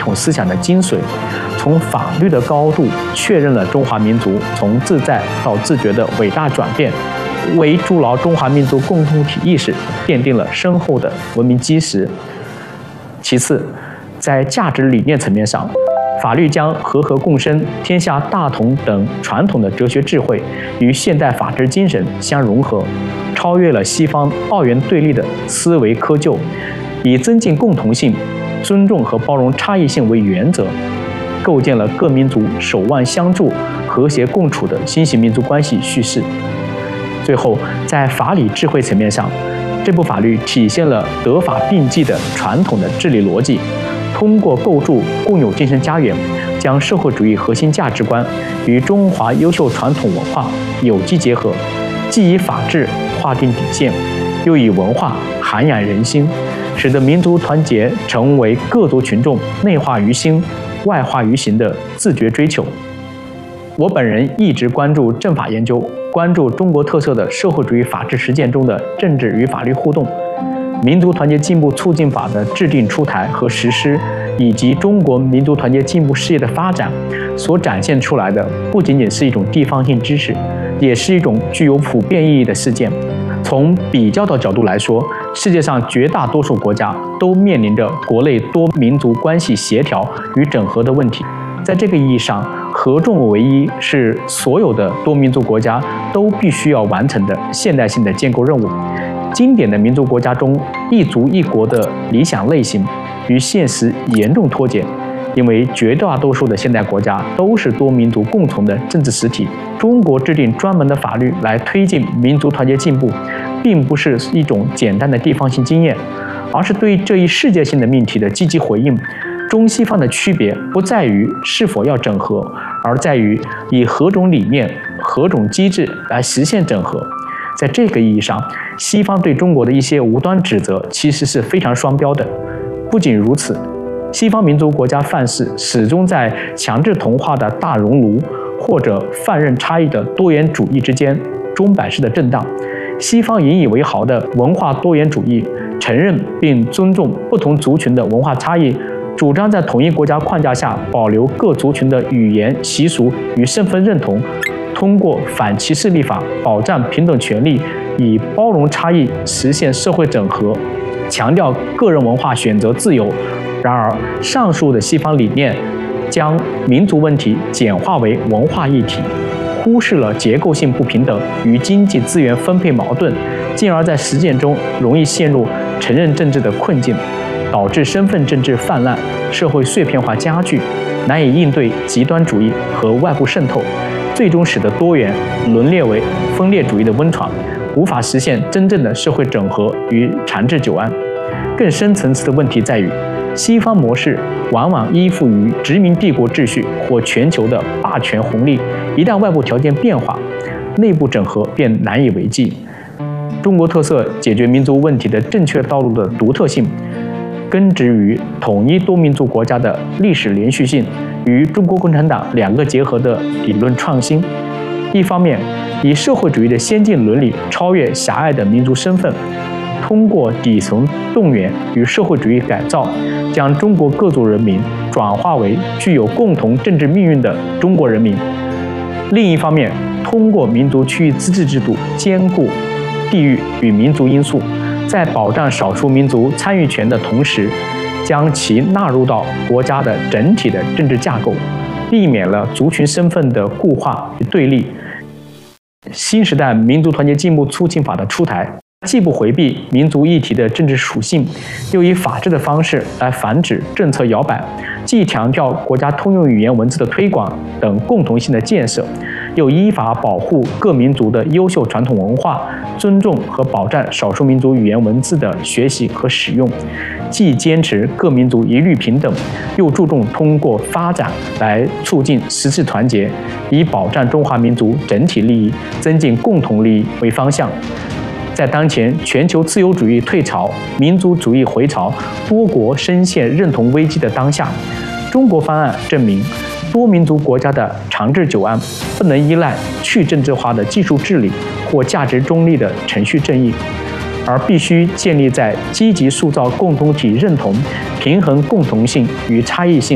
统思想的精髓，从法律的高度确认了中华民族从自在到自觉的伟大转变，为筑牢中华民族共同体意识奠定了深厚的文明基石。其次，在价值理念层面上，法律将和合共生、天下大同等传统的哲学智慧与现代法治精神相融合，超越了西方二元对立的思维窠臼，以增进共同性、尊重和包容差异性为原则，构建了各民族守望相助、和谐共处的新型民族关系叙事。最后，在法理智慧层面上，这部法律体现了德法并济的传统的治理逻辑，通过构筑共有精神家园，将社会主义核心价值观与中华优秀传统文化有机结合，既以法治划定底线，又以文化涵养人心，使得民族团结成为各族群众内化于心、外化于行的自觉追求。我本人一直关注政法研究，关注中国特色的社会主义法治实践中的政治与法律互动。民族团结进步促进法的制定出台和实施，以及中国民族团结进步事业的发展，所展现出来的不仅仅是一种地方性知识，也是一种具有普遍意义的事件。从比较的角度来说，世界上绝大多数国家都面临着国内多民族关系协调与整合的问题。在这个意义上，合众为一是所有的多民族国家都必须要完成的现代性的建构任务。经典的民族国家中，一族一国的理想类型与现实严重脱节，因为绝大多数的现代国家都是多民族共存的政治实体。中国制定专门的法律来推进民族团结进步，并不是一种简单的地方性经验，而是对这一世界性的命题的积极回应。中西方的区别不在于是否要整合，而在于以何种理念、何种机制来实现整合。在这个意义上，西方对中国的一些无端指责其实是非常双标的。不仅如此，西方民族国家范式始终在强制同化的大熔炉或者放任差异的多元主义之间钟摆式的震荡。西方引以为豪的文化多元主义，承认并尊重不同族群的文化差异，主张在统一国家框架下保留各族群的语言、习俗与身份认同，通过反歧视立法保障平等权利，以包容差异实现社会整合，强调个人文化选择自由。然而，上述的西方理念将民族问题简化为文化议题，忽视了结构性不平等与经济资源分配矛盾，进而在实践中容易陷入承认政治的困境，导致身份政治泛滥，社会碎片化加剧，难以应对极端主义和外部渗透，最终使得多元沦落为分裂主义的温床，无法实现真正的社会整合与长治久安。更深层次的问题在于，西方模式往往依附于殖民帝国秩序或全球的霸权红利，一旦外部条件变化，内部整合便难以为继。中国特色解决民族问题的正确道路的独特性，根植于统一多民族国家的历史连续性与中国共产党两个结合的理论创新。一方面，以社会主义的先进伦理超越狭隘的民族身份，通过底层动员与社会主义改造，将中国各族人民转化为具有共同政治命运的中国人民。另一方面，通过民族区域自治制度兼顾地域与民族因素，在保障少数民族参与权的同时，将其纳入到国家的整体的政治架构，避免了族群身份的固化与对立。新时代民族团结进步促进法的出台，既不回避民族议题的政治属性，又以法治的方式来防止政策摇摆，既强调国家通用语言文字的推广等共同性的建设，又依法保护各民族的优秀传统文化，尊重和保障少数民族语言文字的学习和使用，既坚持各民族一律平等，又注重通过发展来促进实质团结，以保障中华民族整体利益、增进共同利益为方向。在当前全球自由主义退潮、民族主义回潮、多国深陷认同危机的当下，中国方案证明，多民族国家的长治久安不能依赖去政治化的技术治理或价值中立的程序正义，而必须建立在积极塑造共同体认同、平衡共同性与差异性